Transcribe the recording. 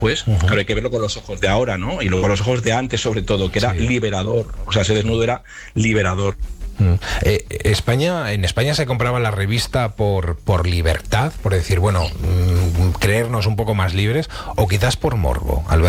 Pues, claro, hay que verlo con los ojos de ahora, ¿no? Y luego con los ojos de antes, sobre todo, que era liberador. O sea, ese desnudo era liberador. En España se compraba la revista por libertad, por decir, bueno, creernos un poco más libres, o quizás por morbo, Alberto.